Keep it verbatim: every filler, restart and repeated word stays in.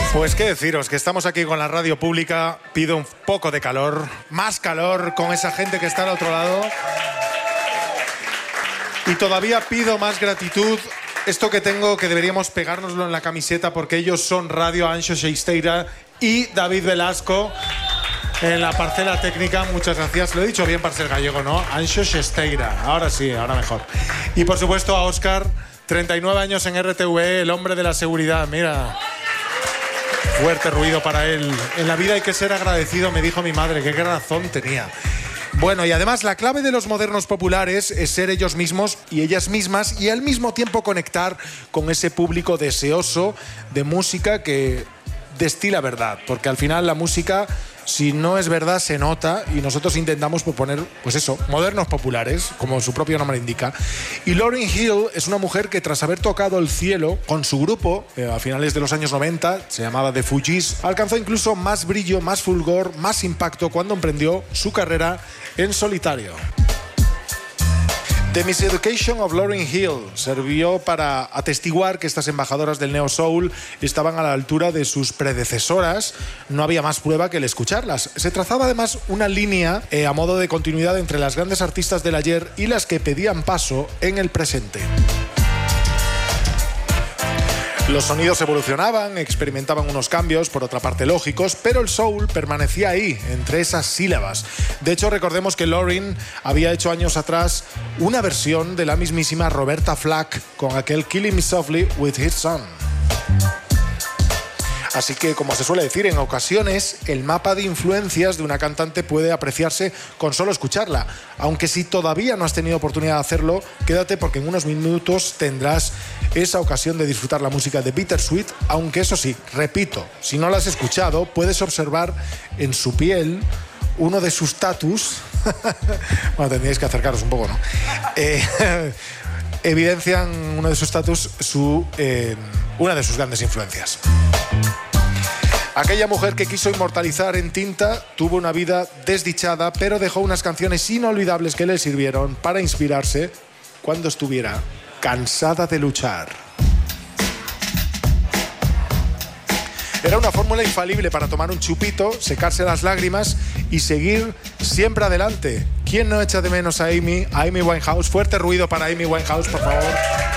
Pues qué deciros, que estamos aquí con la radio pública, pido un poco de calor, más calor con esa gente que está al otro lado. Y todavía pido más gratitud. Esto que tengo, que deberíamos pegárnoslo en la camiseta, porque ellos son Radio Anxo Xesteira y David Velasco en la parcela técnica. Muchas gracias. Lo he dicho bien para ser gallego, ¿no? Anxo Xesteira. Ahora sí, ahora mejor. Y por supuesto a Óscar, treinta y nueve años en R T V E, el hombre de la seguridad. Mira, fuerte ruido para él. En la vida hay que ser agradecido, me dijo mi madre. Qué razón tenía. Bueno, y además la clave de los modernos populares es ser ellos mismos y ellas mismas y al mismo tiempo conectar con ese público deseoso de música que destila verdad, porque al final la música, si no es verdad, se nota, y nosotros intentamos proponer, pues eso, modernos populares, como su propio nombre indica. Y Lauryn Hill es una mujer que, tras haber tocado el cielo con su grupo eh, a finales de los años noventa, se llamaba The Fugees, alcanzó incluso más brillo, más fulgor, más impacto cuando emprendió su carrera en solitario. The Miseducation of Lauryn Hill sirvió para atestiguar que estas embajadoras del Neo Soul estaban a la altura de sus predecesoras. No había más prueba que el escucharlas. Se trazaba además una línea eh, a modo de continuidad entre las grandes artistas del ayer y las que pedían paso en el presente. Los sonidos evolucionaban, experimentaban unos cambios, por otra parte lógicos, pero el soul permanecía ahí, entre esas sílabas. De hecho, recordemos que Lauryn había hecho años atrás una versión de la mismísima Roberta Flack con aquel Killing Me Softly with His Son. Así que, como se suele decir, en ocasiones el mapa de influencias de una cantante puede apreciarse con solo escucharla. Aunque si todavía no has tenido oportunidad de hacerlo, quédate porque en unos minutos tendrás esa ocasión de disfrutar la música de Bittersweet, aunque eso sí, repito, si no la has escuchado, puedes observar en su piel uno de sus tatus. Bueno, tendríais que acercaros un poco, ¿no? Eh, evidencian uno de sus tatus su, eh, una de sus grandes influencias. Aquella mujer que quiso inmortalizar en tinta tuvo una vida desdichada, pero dejó unas canciones inolvidables que le sirvieron para inspirarse cuando estuviera cansada de luchar. Era una fórmula infalible para tomar un chupito, secarse las lágrimas y seguir siempre adelante. ¿Quién no echa de menos a Amy, a Amy Winehouse? Fuerte ruido para Amy Winehouse, por favor.